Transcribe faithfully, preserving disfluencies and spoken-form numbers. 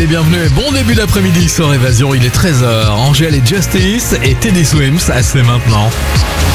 les bienvenus. Bon début d'après-midi sur Évasion, il est treize heures. Angèle et Justice et Teddy Swims, c'est maintenant.